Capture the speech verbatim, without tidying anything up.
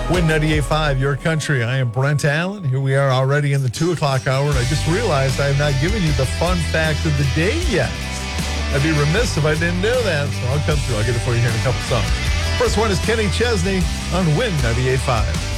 Win ninety-eight point five, your country. I am Brent Allen. Here we are already in the two o'clock hour, and I just realized I have not given you the fun fact of the day yet. I'd be remiss if I didn't do that, so I'll come through. I'll get it for you here in a couple songs. First one is Kenny Chesney on Win ninety-eight point five.